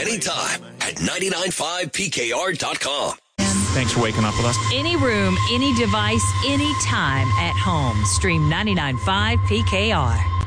anytime at 995pkr.com. Thanks for waking up with us. Any room, any device, anytime at home. Stream 99.5 PKR.